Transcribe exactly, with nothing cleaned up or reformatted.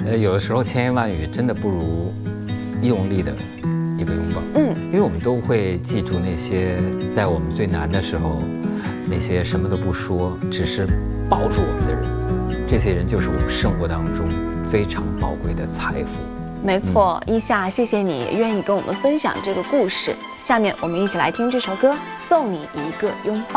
呃，有的时候千言万语真的不如用力的一个拥抱。嗯，因为我们都会记住那些在我们最难的时候，那些什么都不说，只是抱住我们的人，这些人就是我们生活当中非常宝贵的财富。 没错，一夏，谢谢你愿意跟我们分享这个故事。下面我们一起来听这首歌《送你一个拥抱》。